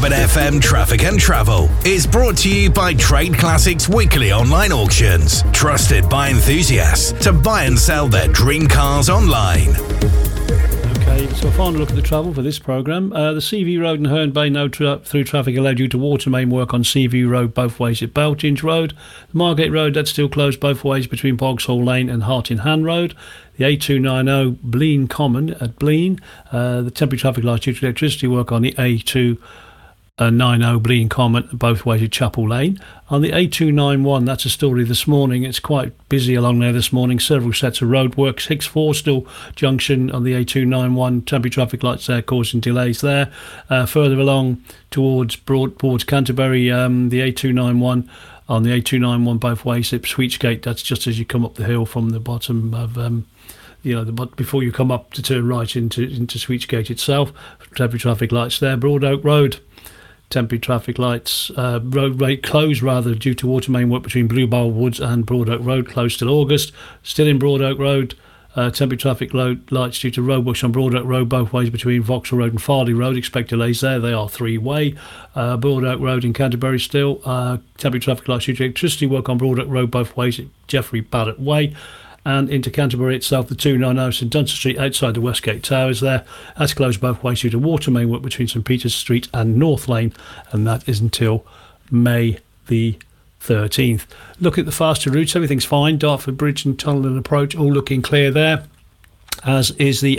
Cabot FM Traffic and Travel is brought to you by Trade Classics Weekly Online Auctions, trusted by enthusiasts to buy and sell their dream cars online. Okay, so a final look at the travel for this programme. The CV Road and Herne Bay through traffic allowed due to water main work on CV Road both ways at Beltinge Road. The Margate Road, that's still closed both ways between Boggshall Lane and Hart-in-Hand Road. The A290 Blean Common at Blean. The temporary traffic lights due to electricity work on the A290 Blean Common both ways at Chapel Lane. On the A291, that's a story this morning. It's quite busy along there this morning. Several sets of roadworks. Hicks Forstall Junction on the A291. Temporary traffic lights there causing delays there. Further along towards Canterbury, the A291 on the A291 both ways at Sweetgate. That's just as you come up the hill from the bottom of before you come up to turn right into Sweetgate itself. Temporary traffic lights there. Broad Oak Road, temporary traffic lights, road rate closed rather due to water main work between Bluebell Woods and Broad Oak Road, closed till August. Still in Broad Oak Road, temporary traffic lights due to roadworks on Broad Oak Road both ways between Vauxhall Road and Farley Road. Expect delays there. They are three-way. Broad Oak Road in Canterbury still. Temporary traffic lights due to electricity work on Broad Oak Road both ways at Geoffrey Barrett Way. And into Canterbury itself, the 290 St Dunstan Street outside the Westgate Towers there. That's closed both ways due to water main work between St Peter's Street and North Lane, and that is until May the 13th. Look at the faster routes, everything's fine. Dartford Bridge and Tunnel and Approach all looking clear there, as is the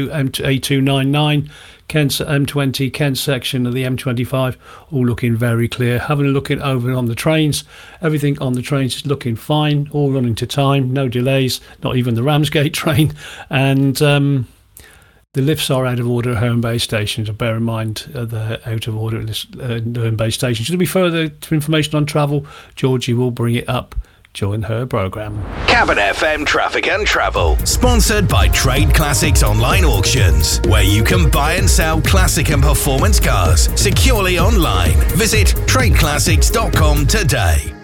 A299, Kent M20, Kent section of the M25, all looking very clear. Having a look at over on the trains, everything on the trains is looking fine, all running to time, no delays, not even the Ramsgate train, and the lifts are out of order at Herne Bay Station, so bear in mind they're out of order at Herne Bay Station. Should there be further information on travel, Georgie will bring it up during her programme. Cabot FM Traffic and Travel, sponsored by Trade Classics Online Auctions, where you can buy and sell classic and performance cars securely online. Visit tradeclassics.com today.